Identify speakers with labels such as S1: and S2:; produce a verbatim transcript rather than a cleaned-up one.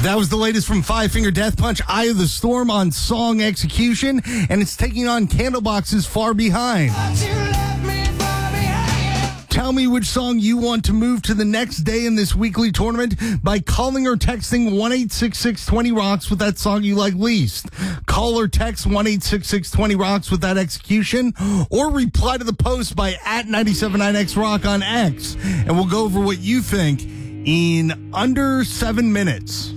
S1: That was the latest from Five Finger Death Punch, Eye of the Storm on Song Execution, and it's taking on Candlebox's Far Behind. Tell me which song you want to move to the next day in this weekly tournament by calling or texting one eight six six twenty rocks with that song you like least. Call or text one eight six six twenty rocks with that execution, or reply to the post by at nine seven nine X Rock on X, and we'll go over what you think in under seven minutes.